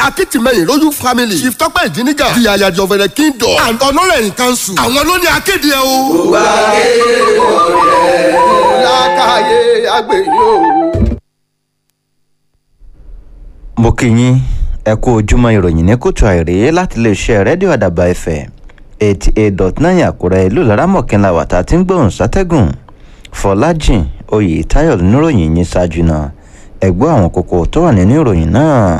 Akitimeyin Royal Family, Chief Tọ́pẹ́ Ìdínígà, the Àyàjì of the Kingdom, and Ọlọ́rẹ̀yìn Council. Àwọn ló ní akéde ẹ o. Wà á kéde ọ̀rẹ́ lákàyè àgbèyó. Mo kí yín ẹ kú ojúmọ́ ìròyìn ní kùtù àìrè láti iléeṣẹ́ rédíò Àdàbà FM 88.9 Àkúrẹ́ ìlú Laramọ̀kínlá wàtá tí ń gbóhùn sátẹ́gùn. Fọlájìn Oyètáyọ̀ níròyìn yín ṣáájú náà ẹgbẹ́ àwọn kókó tó wà nínú ìròyìn náà.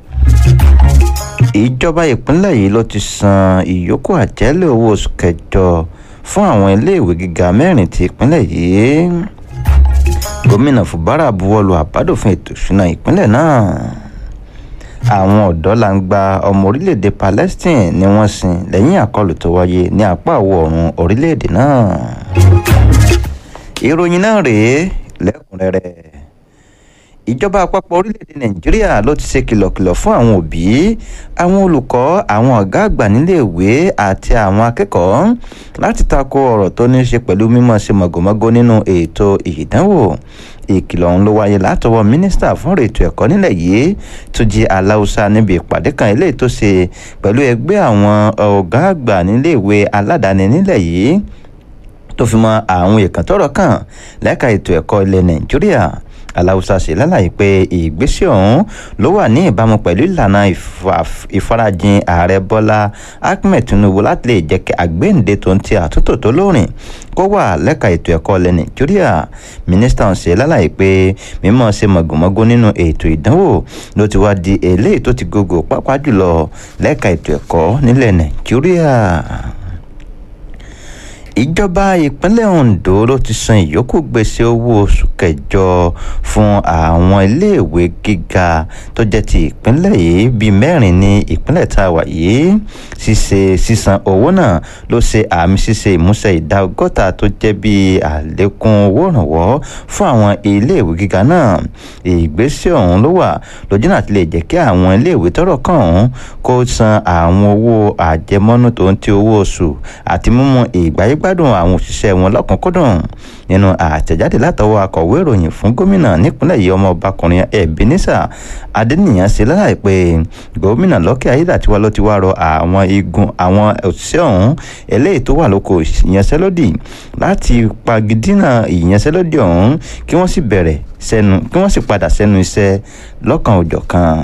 Ìjọba ìpínlẹ̀ yìí ló ti san ìyókù àjẹ́lẹ̀ owó oṣù kẹjọ fún àwọn iléèwé gíga mẹ́rin ti ìpínlẹ̀ yìí. Gómìnà Fubara buwọ́lu àbádòfin ètò ìṣúná ìpínlẹ̀ náà. Àwọn ọ̀dọ́ là ń gba ọmọ orílẹ̀-èdè Palestine ni wọ́n sin lẹ́yìn àkọlù tó wáyé ní apá ìwọ̀ oòrùn orílẹ̀-èdè náà. Ìròyìn náà rèé lẹ́kùnrẹ́rẹ́. Ìjọba àpapọ̀ orílẹ̀-èdè Nàìjíríà ló ti ṣe kìlọ̀kìlọ̀ fún àwọn òbí, àwọn olùkọ́, àwọn ọ̀gá àgbà níléèwé àti àwọn akẹ́kọ̀ọ́ láti tako ọ̀rọ̀ tó ní í ṣe pẹ̀lú mímọ̀ ṣe mọ̀gòmọ́gó nínú ètò ìdánwò. Ìkìlọ̀ ọ̀hún ló wáyé látọwọ́ mínísítà fún ètò ẹ̀kọ́ nílẹ̀ yìí Túnjí Aláùsá níbi ìpàdé kan eléyìí tó ṣe pẹ̀lú ẹgbẹ́ àwọn ọ̀gá àgbà níléèwé aládàáni nílẹ̀ yìí tó fi mọ́ àwọn èèkàn tọ́rọ̀ kàn lẹ́ka ètò ẹ̀kọ́ ilẹ̀ Nàìjíríà. Aláùsá ṣe lálàyé pé ìgbésẹ̀ ọ̀hún ló wà ní ìbámu pẹ̀lú ìlànà ìfarajìn ààrẹ Bọ́lá Ahmed Tinubu láti lè jẹ́ kí àgbéǹde tó ń ti àtúntò tó lóòrìn kó wà lẹ́ka ètò ẹ̀kọ́ ilẹ̀ Nàìjíríà. Mínísítà ṣe lálàyé pé mímọ̀ ṣe mọ̀gòmọ́gó nínú ètò ìdánwò ló ti wá di eléyìí tó ti gògò pàápàá jùlọ lẹ́ka ètò ẹ̀kọ́ nílẹ̀ Nàìjíríà. Ìjọba ìpínlẹ̀ Ondo ló ti san ìyókù gbèsè owó oṣù kẹjọ fún àwọn iléèwé gíga tó jẹ́ ti ìpínlẹ̀ yìí bíi mẹ́rin ní ìpínlẹ̀ tá a wà yìí. Sísan owó náà ló ṣe àmì ṣíṣe ìmúṣẹ ìdá 60 tó jẹ́ bíi àlékún owó ìrànwọ́ fún àwọn iléèwé gíga náà. Ìgbésẹ̀ ọ̀hún ló wà lójú náà ti lè jẹ́ kí àwọn iléèwé tọ́rọ̀ kàn ọ̀hún kó san àwọn owó àjẹmọ́nú tó ń ti owó oṣù àti mímú ìgbáyégbádùn àwọn òṣìṣẹ́ wọn lọ́kùnkúndùn. Nínú àtẹ̀jáde látọwọ́ akọ̀wé ìròyìn fún gómìnà nípínlẹ̀ yìí ọmọọbakùnrin Ebenezer Adéníyàn ṣe lálàyé pé gómìnà Lucky Aiyedatiwa ló ti wá rọ àwọn igun àwọn òṣìṣẹ́ ọ̀hún eléyìí tó wà lóko ìyanṣẹ́lódì láti pagidínà ìyanṣẹ́lódì ọ̀hún kí wọ́n sì padà sẹ́nu iṣẹ́ lọ́kàn òjọ̀kan.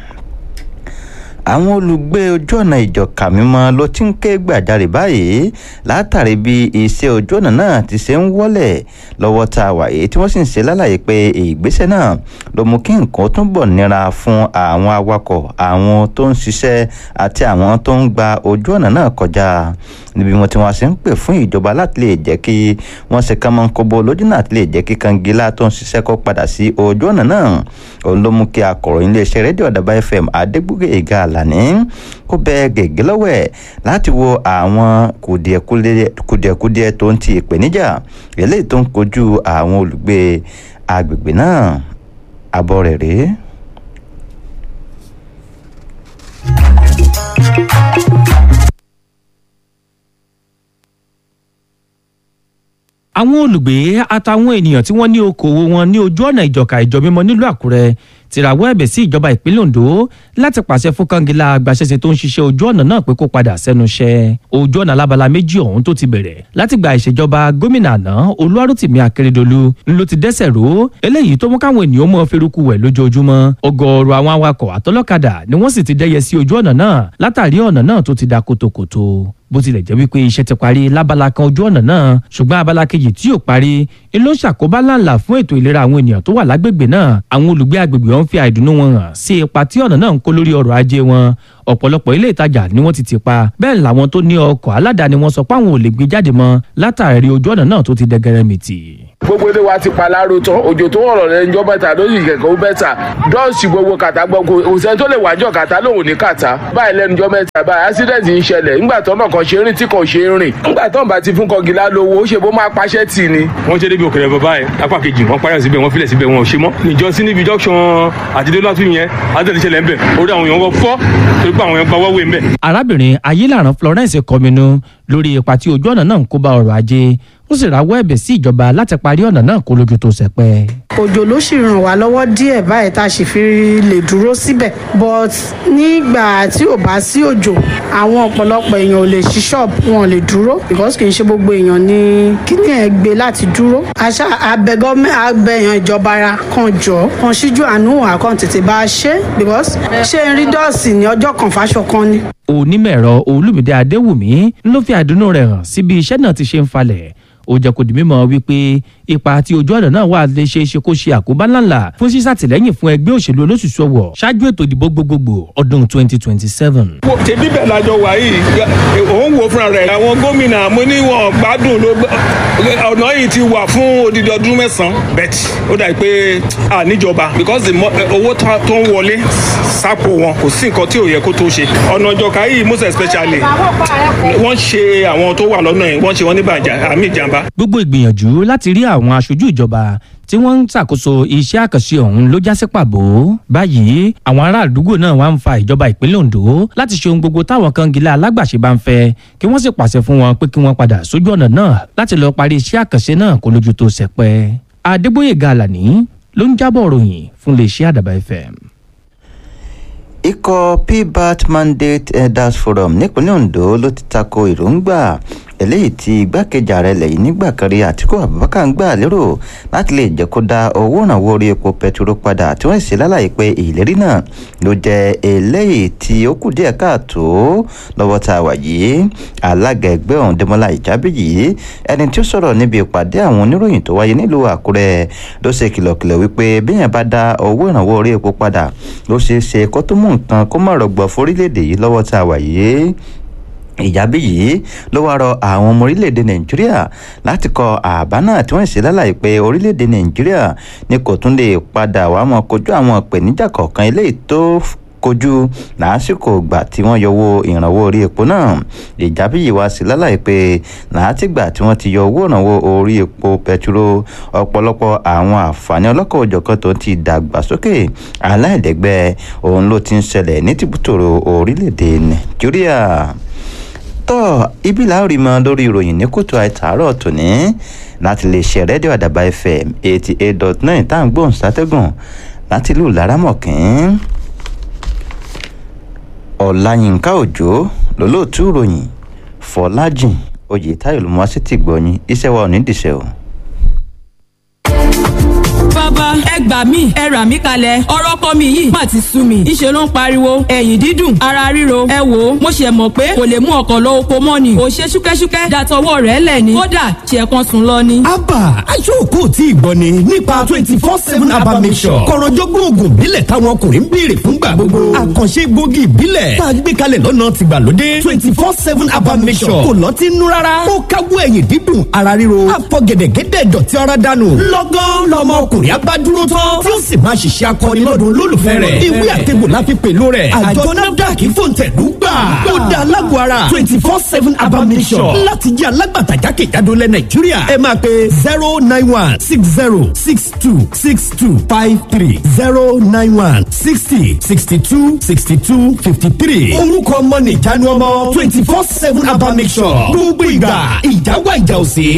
Àwọn olùgbé ojú ọ̀nà ìjọka mímọ́ ló ti ń ké gbàjarè báyìí látàrí bí iṣẹ́ ojú ọ̀nà náà ti ṣe ń wọ́lẹ̀ lọ́wọ́ tá a wà yìí tí wọ́n sì ń ṣe lálàyé pé ìgbésẹ̀ náà ló mú kí nǹkan túbọ̀ nira fún àwọn awakọ̀, àwọn tó ń ṣiṣẹ́ àti àwọn tó ń gba ojú ọ̀nà náà kọjá. Níbi wọn tí wọ́n ṣe ń pè fún ìjọba láti lè jẹ́ kí wọ́n ṣe kánmọ́nkóbó lójú náà láti lè jẹ́ kí kangilá tó ń ṣiṣẹ́ kó padà sí ojú ọ̀nà náà. Òun ló mú kí akọ̀ròyìn iléeṣẹ́ rédíò Àdàbà FM Adégbóyèga Àlàní kó bẹ gègé lọ́wọ́ ẹ̀ láti wo àwọn kùdìẹ̀kudiẹ tó ń ti ìpèníjà eléyìí tó ń kojú àwọn olùgbé agbègbè náà. Àbọ̀ rẹ̀ rèé. Àwọn olùgbé àtàwọn ènìyàn tí wọ́n ní okòwò wọn ní ojú ọ̀nà ìjọka ìjọ mímọ́ nílùú Àkúrẹ́ ti rawọ́ ẹ̀bẹ̀ sí ìjọba ìpínlẹ̀ Ondo láti pàṣẹ fún kangilá agbaṣẹ́ṣe tó ń ṣiṣẹ́ ojú ọ̀nà náà pé kó padà sẹ́nu iṣẹ́. Ojú ọ̀nà alábala méjì ọ̀hún tó ti bẹ̀rẹ̀ láti gba ìṣèjọba gómìnà àná Olúwarótìmí Akérédolú ló ti dẹ́sẹ̀ ró eléyìí tó mú káwọn ènìyàn mọ́ feruku wẹ̀ lójoojúmọ́. Ọ̀gọ̀ọ̀rọ̀ àwọn awakọ̀ àtọlọ́kadà ni wọ́n sì ti dẹ́yẹ sí ojú ọ̀nà náà látàrí ọ̀nà náà tó ti da kòtòkòtò. Bó tilẹ̀ jẹ́ wípé iṣẹ́ ti parí lábala kan ojú ọ̀nà náà, ṣùgbọ́n abala kejì tí ò parí ló ń ṣàkóbá ńláńlá fún ètò ìlera àwọn ènìyàn tó wà lágbègbè náà. Àwọn olùgbé agbègbè ọ̀hún fi àìdùnnú wọn hàn sí ipa tí ọ̀nà náà ń kó lórí ọrọ̀ ajé wọn. Ọ̀pọ̀lọpọ̀ ilé ìtajà ni wọ́n ti pa, bẹ́ẹ̀ làwọn tó ní ọkọ̀ aládàáni wọn sọ pé àwọn ò lè gbé jáde mọ́ látàrí ojú ọ̀nà náà tó ti dẹgẹrẹmìtì. Gbogbo ilé wa ti paláró tán, òjò tó rọ̀ lẹ́njọ́ mẹ́ta lórí ìkẹ̀kẹ́ ó bẹ́tà dọ́ọ̀sì gbogbo kàtà gbogbo òsèǹ tó lè wájọ́ kàtà lòun ní kàtà báyìí lẹ́njọ́ mẹ́ta báyìí accident ń ṣẹlẹ̀ ńgbà tó náà kan ṣe rìn tí kò ṣe rìn ńgbà tó ń bá ti fún kọgìlá lówó ó ṣe bó máa paṣẹ́ tì ni. wọ́n ṣe débi òkèrè bàbá ẹ̀ apá kejì wọ́n parí síbẹ̀ wọ́n filẹ̀ síbẹ̀ wọn ò ṣe mọ́ ìjọsìn níbi junction àtidélátú yẹn adẹ́lẹ́sẹ̀lẹ̀ ń bẹ̀ orí àwọn èèyàn wọ́n fọ́ torí pé àwọn èèyàn gba wọ́wé ń bẹ̀. Arábìnrin Ayéláran Florence kọminú lórí ipa tí ojú ọ̀nà náà ń kó bá ọrọ̀ ajé. ó sì rawọ́ ẹ̀bẹ̀ sí ìjọba láti parí ọ̀nà náà kó lójú tó sẹpẹ́. òjò ló sì ràn wá lọ́wọ́ díẹ̀ báyìí tá a sì fi lè dúró síbẹ̀ but nígbà tí ò bá sí òjò àwọn ọ̀pọ̀lọpọ̀ èèyàn ò lè ṣí ṣọ́ọ̀bù wọn lè dúró because kì í ṣe gbogbo èèyàn ní kíní ẹ̀ gbé láti dúró. àṣà abẹ́yàn ìjọba ara kan jọ kan ṣíjú àánú àkàn tètè bá a ṣe because ṣé ń rí dọ́ọ̀sì ní ọjọ́ kan fáṣọ kan ni. onímọ̀-ẹ̀rọ Olúmídé Adéwùmí ló fi àdúnú rẹ̀ hàn sí bí iṣẹ́ náà ti ṣe ń falẹ̀. ó jẹ́ kó di mímọ̀ wípé ipa tí ojú ọ̀nà náà wà lè ṣe é ṣe kó ṣe àkóbá ńláńlá fún ṣíṣàtìlẹ́yìn fún ẹgbẹ́ òṣèlú olóṣùṣù ọ̀wọ̀ ṣáájú ètò ìdìbò gbogbogbò ọdún 2027. ṣèbí bẹ́ẹ̀ lájọ wà yìí òun wò fúnra rẹ̀ àwọn gómìnà mo ní wọn gbádùn ọ̀nà yìí ti wà fún odidi ọdún mẹ́sàn-án bẹ́ẹ̀ ó dà pé níjọba because owó tó ń wọlé sápò wọn kò sí nǹkan tí ò yẹ kó tó ṣe ọ̀nà ìjọka yìí most especially wọ́n ṣe àwọn tó wà lọ́nà yìí wọ́n ṣe wọ́n ní àmì ìjàmbá. gbogbo ìgbìyànjú láti rí àwọn aṣojú ìjọba tí wọ́n ń ṣàkóso iṣẹ́ àkànṣe ọ̀hún ló já sí pàbó. báyìí àwọn ará àdúgbò náà wá ń fa ìjọba ìpínlẹ̀ Ondo láti ṣe ohun gbogbo táwọn kangilá alágbàṣe bá ń fẹ́ kí wọ́n sì pàṣẹ fún wọn pé kí wọ́n padà sójú ọ̀nà náà láti lọ parí iṣẹ́ àkànṣe náà kó lójú tó sẹpẹ́. Adégbóyèga Àlàní ló ń jábọ̀ ròyìn fún iléeṣẹ́ Àdàbà FM. ikọ̀ PBAT Mandate Elders Forum nípínlẹ̀ Ondo ló ti tako èròǹgbà eléyìí tí igbákejì ààrẹ lẹ́yìn nígbà kan rí Àtíkù Abubakar ń gbà lérò láti lè jẹ́ kó dá owó ìrànwọ́ orí epo pẹtiró padà tí wọ́n sì lálàyé pé ìlérí náà ló jẹ́ eléyìí tí ó kù díẹ̀ káàtó lọ́wọ́ tá a wà yìí. alága ẹgbẹ́ ọ̀hún Dẹ́mọ́lá Ìjábíyì ẹni tí ó sọ̀rọ̀ níbi ìpàdé àwọn oníròyìn tó wáyé nílùú Àkúrẹ́ ló ṣe kìlọ̀kìlọ̀ wípé bíyàn bá dá owó ìrànwọ́ orí epo padà ló ṣeé ṣe kó tó mú nǹkan kó má rọgbọ fórílẹ̀-èdè yìí lọ́wọ́ tá a wà yìí. Ìjábíyì ló wá rọ àwọn ọmọ orílẹ̀-èdè Nàìjíríà láti kọ àbá náà tí wọ́n ṣe lálàyé pé orílẹ̀-èdè Nàìjíríà ní kò tún lè padà wá mọ́ kojú àwọn ìpèníjà kọ̀ọ̀kan eléyìí tó kojú lásìkò ìgbà tí wọ́n yọ owó ìrànwọ́ orí epo náà. Ìjábíyì wá sí lálàyé pé látìgbà tí wọ́n ti yọ owó ìrànwọ́ orí epo pẹtiró ọ̀pọ̀lọpọ̀ àwọn àǹfààní ọlọ́kọ̀ òjọ̀kan tó ti dàgbàsókè aláìlẹ́gbẹ́ òun ló ti ń ṣẹlẹ̀ ní tìbútòrò orílẹ̀-èdè Nàìjíríà. Ibi làá rí mọ lórí ìròyìn ní kùtù àìtàárọ̀ tòní láti lè ṣe rédíò Àdàbà FM 88.9 tá à ń gbóhùn sátẹ́gùn láti ìlú Lárámọ̀kín. Ọláyínká Òjó lólóòtú ìròyìn Fọlájìn Oyètáyọ̀ ló mú wá sí tìgbọ̀yìn iṣẹ́ wa ò ní dìṣẹ́ o. bàbá ẹ gbà mí ẹ rà mí kalẹ̀ ọ̀rọ̀ kọ́ mi yìí má ti sú mi ìṣe ló ń pariwo ẹ̀yìn dídùn ara ríro ẹ wò ó mo ṣe mọ̀ pé kò lè mú ọkọ̀ lọ oko mọ́ ni kò ṣe ṣúkẹ́ṣúkẹ́ dàtọwọ́ rẹ̀ lẹ̀ ni kódà ṣe kan sùn lọ ni. abba aṣọ́kò tí ìgbọ́ ni nípa 24/7 abba mission kọ̀rọ̀jọ́gbọ́n oògùn ìbílẹ̀ táwọn ọkùnrin ń béèrè fúngbà gbogbo àkànṣe gbòógì ìbílẹ̀ tá a gbé kalẹ̀ lọ́nà tìgbàlódé 24/7 abba mission kò lọ́tí nú rárá ó káwọ́ ẹ̀yìn dídùn ara ríro àfọ̀gẹ̀dẹ̀gẹ̀dẹ̀ dọ̀tí ara dànù lọ́gán lọ́mọ ọkùnrin abá dúró tán tí ó sì máa ṣiṣẹ́ akọni lọ́dún olólùfẹ́ rẹ̀ ìwé àtẹ̀gbò la fi pẹ̀lú rẹ̀ àjọ NAFDAC fòǹtẹ̀lú gbà ó dá alágbó ara 24/7 abba mission láti jẹ́ alágbàtà jákèjádò lẹ̀ Nàìjíríà ẹ máa pe 09160626253 09160626253 orúkọ ọmọ nìjánu ọmọ 24/7 abba mission gbogbo ìgbà ìjáwá ìjà òsè